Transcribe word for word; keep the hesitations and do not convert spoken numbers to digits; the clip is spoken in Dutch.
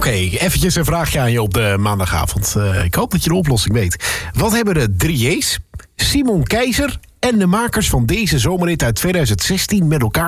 Oké, eventjes een vraagje aan je op de maandagavond. Uh, ik hoop dat je de oplossing weet. Wat hebben de drie J's, Simon Keizer en de makers van deze zomerhit uit twintig zestien met elkaar